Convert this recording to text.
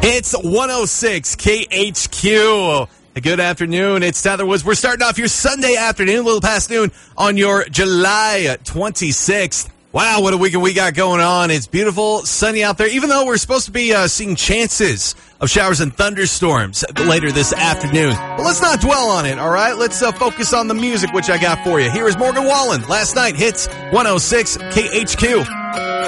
It's 106 KHQ. Good afternoon. It's Tyler Woods. We're starting off your Sunday afternoon, a little past noon, on your July 26th. Wow, what a weekend we got going on. It's beautiful, sunny out there, even though we're supposed to be seeing chances of showers and thunderstorms later this afternoon. But let's not dwell on it, all right? Let's focus on the music, which I got for you. Here is Morgan Wallen. Last night hits 106 KHQ.